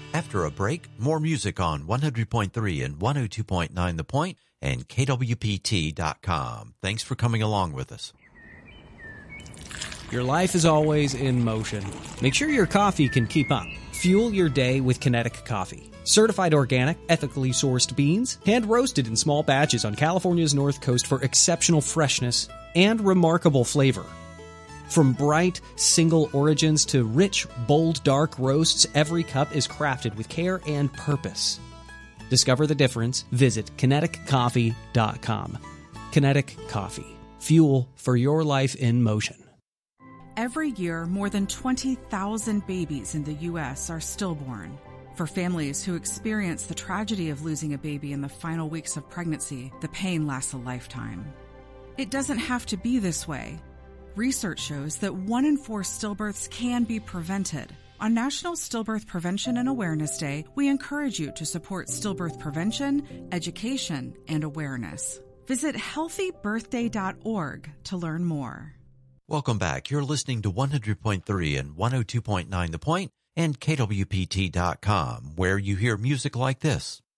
After a break, more music on 100.3 and 102.9 The Point and KWPT.com. Thanks for coming along with us. Your life is always in motion. Make sure your coffee can keep up. Fuel your day with Kinetic Coffee. Certified organic, ethically sourced beans, hand-roasted in small batches on California's North Coast for exceptional freshness and remarkable flavor. From bright, single origins to rich, bold, dark roasts, every cup is crafted with care and purpose. Discover the difference. Visit KineticCoffee.com. Kinetic Coffee. Fuel for your life in motion. Every year, more than 20,000 babies in the U.S. are stillborn. For families who experience the tragedy of losing a baby in the final weeks of pregnancy, the pain lasts a lifetime. It doesn't have to be this way. Research shows that 1 in 4 stillbirths can be prevented. On National Stillbirth Prevention and Awareness Day, we encourage you to support stillbirth prevention, education, and awareness. Visit healthybirthday.org to learn more. Welcome back. You're listening to 100.3 and 102.9 The Point and KWPT.com, where you hear music like this.